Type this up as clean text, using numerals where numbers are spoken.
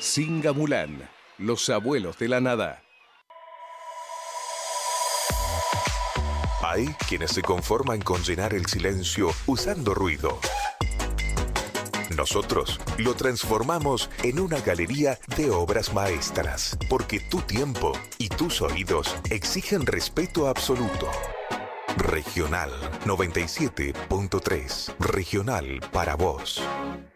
Singamulán, los abuelos de la nada. Hay quienes se conforman con llenar el silencio usando ruido. Nosotros lo transformamos en una galería de obras maestras, porque tu tiempo y tus oídos exigen respeto absoluto. Regional 97.3. Regional para vos.